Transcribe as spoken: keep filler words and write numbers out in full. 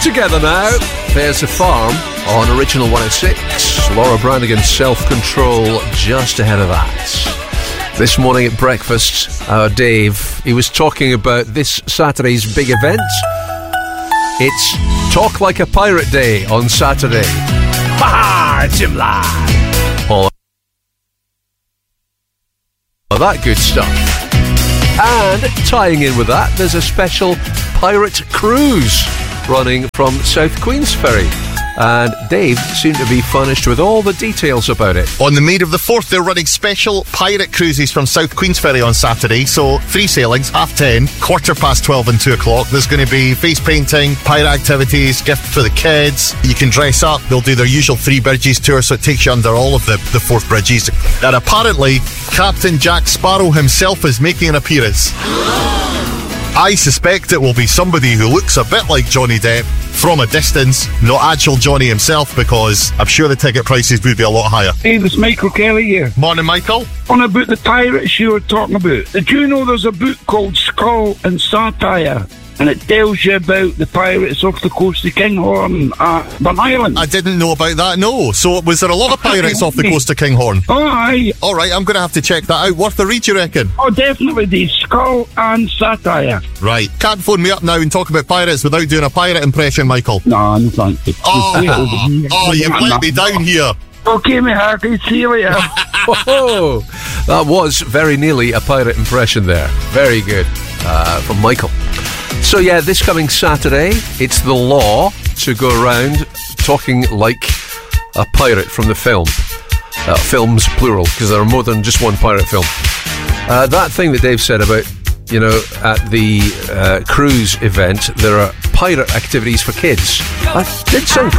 together now. There's the Farm on Original one oh six. Laura Branigan's Self-Control just ahead of that. This morning at breakfast, our Dave, he was talking about this Saturday's big event. It's Talk Like a Pirate Day on Saturday. Ha ha! It's him live. All of that good stuff. And tying in with that, there's a special pirate cruise running from South Queensferry. And Dave seemed to be furnished with all the details about it. On the Maid of the Fourth, they're running special pirate cruises from South Queensferry on Saturday. So, free sailings, half ten, quarter past twelve and two o'clock. There's going to be face painting, pirate activities, gift for the kids. You can dress up. They'll do their usual Three Bridges tour, so it takes you under all of the, the Forth Bridges. And apparently, Captain Jack Sparrow himself is making an appearance. I suspect it will be somebody who looks a bit like Johnny Depp from a distance, not actual Johnny himself, because I'm sure the ticket prices would be a lot higher. Hey, it's Michael Kelly here. Morning, Michael. On about the pirates you were talking about. Did you know there's a book called Skull and Satire? And it tells you about the pirates off the coast of Kinghorn at Burn Island. I didn't know about that, no. So was there a lot of pirates off the coast of Kinghorn? Oh, aye. All right, I'm going to have to check that out. Worth a read, you reckon? Oh, definitely. The Skull and Satire. Right. Can't phone me up now and talk about pirates without doing a pirate impression, Michael. No, no thank you. Oh, oh you've let me down here. Okay, me Harky, see you later. Oh, that was very nearly a pirate impression there. Very good uh, from Michael. So yeah, this coming Saturday, it's the law to go around talking like a pirate from the film. Uh, films, plural, because there are more than just one pirate film. Uh, that thing that Dave said about, you know, at the uh, cruise event, there are pirate activities for kids. That did sound